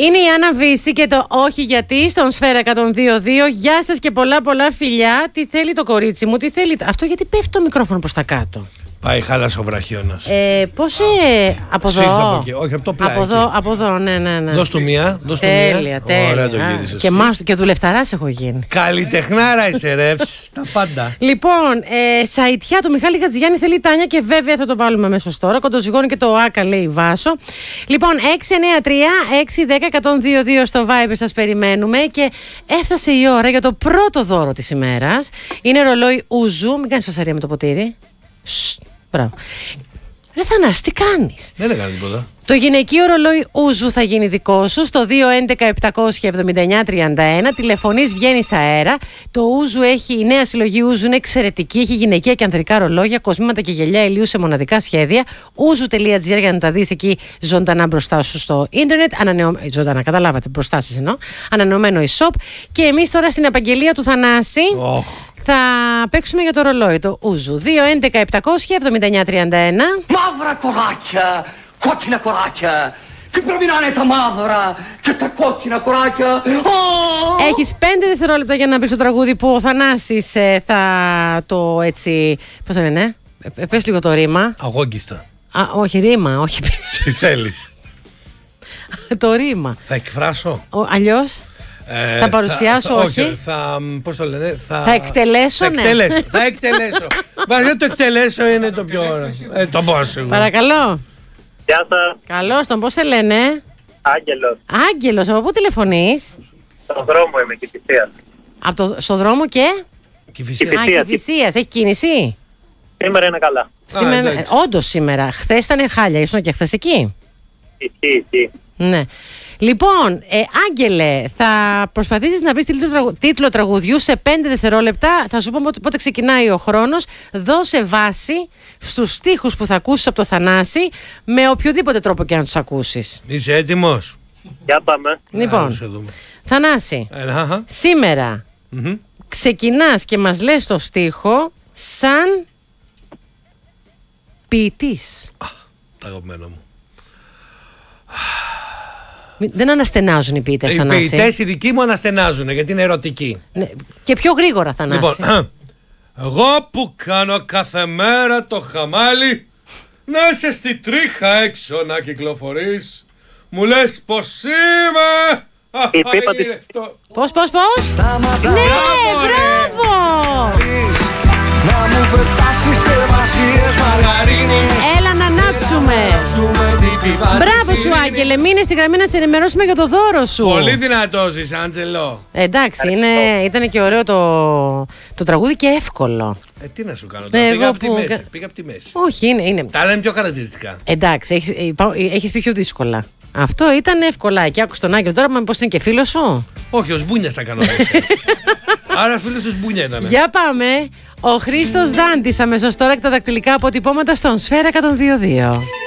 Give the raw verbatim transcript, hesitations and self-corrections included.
Είναι η Άννα Βύση και το όχι γιατί στον Σφαίρα εκατόν δύο δύο. Γεια σας και πολλά πολλά φιλιά. Τι θέλει το κορίτσι μου, τι θέλει. Αυτό γιατί πέφτει το μικρόφωνο προς τα κάτω. Πάει χάλασε ο βραχιώνας. Ε, πώς ε, από εδώ. Από εκεί. Όχι, από το πλάι. Από εδώ, από εδώ, ναι, ναι, ναι. Δώσ' του μία. Δώσ' του τέλεια, μία. τέλεια. Ωραία το γύρισες. Και, μας, και δουλευταράς έχω γίνει. Καλλιτεχνάρα είσαι ρε. Τα πάντα. Λοιπόν, ε, Σαϊτιά του Μιχάλη Χατζηγιάννη θέλει Τάνια και βέβαια θα το βάλουμε αμέσως τώρα. Κοντοζυγώνει και το Άκα λέει Βάσο. Λοιπόν, έξι εννιά τρία έξι ένα μηδέν ένα μηδέν δύο δύο στο Viber σας περιμένουμε και έφτασε η ώρα για το πρώτο δώρο της ημέρας. Είναι ρολόι Ούζου. Μην κάνεις φασαρία με το ποτήρι. Σσ, μπράβο. Ρε Θανάση, τι κάνεις? Δεν έκανε τίποτα. Το γυναικείο ρολόι Ούζου θα γίνει δικό σου στο δύο έντεκα επτακόσια εβδομήντα εννιά τριάντα ένα. Τηλεφωνείς, βγαίνεις αέρα. Το Ούζου έχει, η νέα συλλογή Ούζου είναι εξαιρετική. Έχει γυναικεία και ανδρικά ρολόγια, κοσμήματα και γυαλιά ηλίου σε μοναδικά σχέδια. ούζου τελεία τζι άρ για να τα δεις εκεί ζωντανά μπροστά σου στο ίντερνετ. Ανανεω... Ζωντανά, καταλάβατε, μπροστά σας εννοώ. Ανανεωμένο e-shop. Και εμείς τώρα στην απαγγελία του Θανάση. Oh. Θα παίξουμε για το ρολόι, το Ούζου. δύο έντεκα επτακόσια εβδομήντα εννιά τριάντα ένα. Μαύρα κοράκια, κόκκινα κοράκια. Τι πρέπει να είναι τα μαύρα και τα κόκκινα κοράκια. Έχεις πέντε δευτερόλεπτα για να πεις το τραγούδι που ο Θανάσης ε, θα το έτσι. Πώς το λένε, ε, πες λίγο το ρήμα. Αγόγγιστα. Α, όχι, ρήμα, όχι. Τι θέλεις? Το ρήμα. Θα εκφράσω. Ο, αλλιώς. Ε, θα παρουσιάσω, θα, όχι. όχι. Θα, πώς το λένε, θα, θα εκτελέσω, θα ναι. Εκτελέσω, θα εκτελέσω. Βαριά το εκτελέσω είναι το πιο ωραίο. Ε, το πω σίγουρα. Παρακαλώ. Γεια σας. Καλώς, τον πώς σε λένε? Άγγελος. Άγγελος, από πού τηλεφωνείς? Στον δρόμο είμαι, Κηφισίας. Από το, στο δρόμο και? Κηφισίας. Α, Κηφισίας. Έχει κίνηση? Σήμερα είναι καλά. Σήμερα, ε, όντως σήμερα. Χθες ήταν χάλια, ήσουν και χθες εκεί? Ισχύει, ισχύει. Ναι. Λοιπόν, ε, Άγγελε, θα προσπαθήσεις να βρεις τίτλο, τραγου... τίτλο τραγουδιού σε πέντε δευτερόλεπτα. Θα σου πω πότε ξεκινάει ο χρόνος. Δώσε βάση στους στίχους που θα ακούσεις από το Θανάση με οποιοδήποτε τρόπο και να τους ακούσεις. Είσαι έτοιμος? Για πάμε. Λοιπόν, Θανάση, uh-huh. σήμερα mm-hmm. ξεκινάς και μας λες το στίχο σαν ποιητής. Ah, τα αγαπημένα μου. Δεν αναστενάζουν οι ποιητές, οι Θανάση. Οι ποιητές οι δικοί μου αναστενάζουν γιατί είναι ερωτικοί. Ναι, και πιο γρήγορα, Θανάση. Λοιπόν, εγώ που κάνω κάθε μέρα το χαμάλι, να είσαι στη τρίχα έξω να κυκλοφορείς, μου λες πως είμαι. Πώς, πώς, πώς? Ναι, μπράβο! Να μου πετάσεις θερμασίες μαργαρίνη. Έλα να ανάψουμε. Μπράβο σου, Άγγελε, μείνε στη γραμμή να σε ενημερώσουμε για το δώρο σου. Πολύ δυνατός είσαι, Άντζελο. Εντάξει, είναι, ήταν και ωραίο το, το τραγούδι και εύκολο. Ε, τι να σου κάνω τώρα, πήγα από τη μέση, κα... πήγα από τη μέση. Όχι, είναι, είναι. Τα λένε πιο χαρακτηριστικά. Εντάξει, έχεις, έχεις πει πιο δύσκολα. Αυτό ήταν εύκολα και άκουσε τον Άγγελο τώρα, μα πώς είναι και φίλος σου? Όχι, ο Σμπούνιας τα κανόνες. Άρα φίλος του Σμπούνια ήταν. Για πάμε. Ο Χρήστος Δάντης αμέσως τώρα και τα δακτυλικά αποτυπώματα στον Σφαίρα εκατόν δύο δύο.